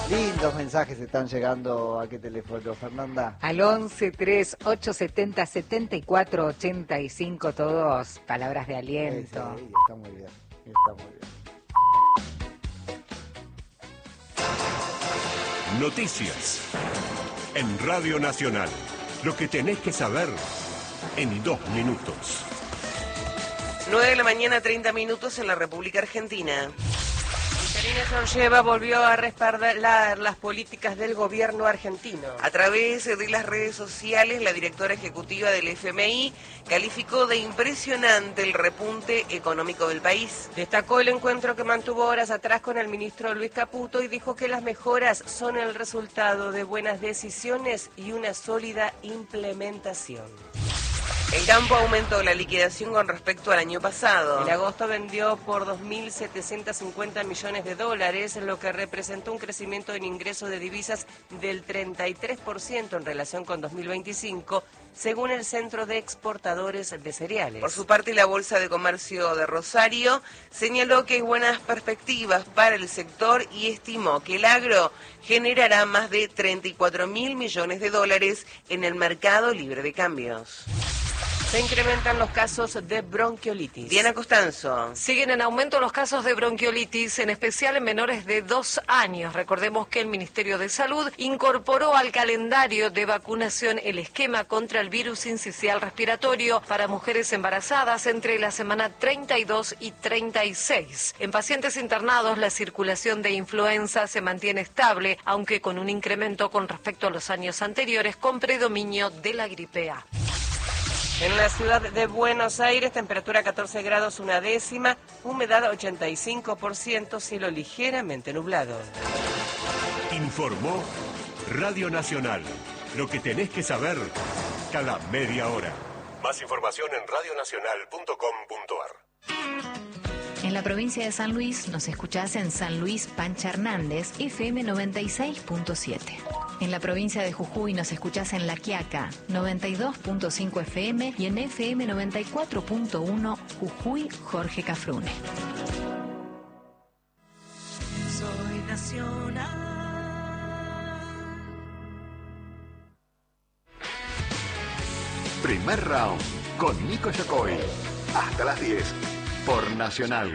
Lindos mensajes están llegando. ¿A qué teléfono, Fernanda? Al 11 3 870 74 85, todos palabras de aliento. Sí, está muy bien, está muy bien. Noticias en Radio Nacional. Lo que tenés que saber en 2 minutos. 9 de la mañana, 30 minutos en la República Argentina. Karina Georgieva volvió a respaldar las políticas del gobierno argentino. A través de las redes sociales, la directora ejecutiva del FMI calificó de impresionante el repunte económico del país. Destacó el encuentro que mantuvo horas atrás con el ministro Luis Caputo y dijo que las mejoras son el resultado de buenas decisiones y una sólida implementación. El campo aumentó la liquidación con respecto al año pasado. En agosto vendió por 2.750 millones de dólares, lo que representó un crecimiento en ingresos de divisas del 33% en relación con 2025, según el Centro de Exportadores de Cereales. Por su parte, la Bolsa de Comercio de Rosario señaló que hay buenas perspectivas para el sector y estimó que el agro generará más de 34.000 millones de dólares en el mercado libre de cambios. Se incrementan los casos de bronquiolitis. Diana Costanzo. Siguen en aumento los casos de bronquiolitis, en especial en menores de 2 años. Recordemos que el Ministerio de Salud incorporó al calendario de vacunación el esquema contra el virus sincicial respiratorio para mujeres embarazadas entre la semana 32 y 36. En pacientes internados, la circulación de influenza se mantiene estable, aunque con un incremento con respecto a los años anteriores, con predominio de la gripe A. En la ciudad de Buenos Aires, temperatura 14 grados 1/10, humedad 85%, cielo ligeramente nublado. Informó Radio Nacional. Lo que tenés que saber cada media hora. Más información en radionacional.com.ar. En la provincia de San Luis nos escuchás en San Luis Pancha Hernández, FM 96.7. En la provincia de Jujuy nos escuchás en La Quiaca, 92.5 FM y en FM 94.1 Jujuy, Jorge Cafrune. Soy nacional. Primer round con Nico Yocoy. Hasta las 10 por Nacional.